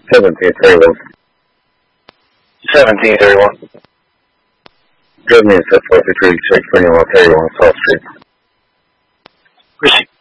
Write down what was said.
1731. 1731. Good news at 43, 621, 31 South Street. Receive.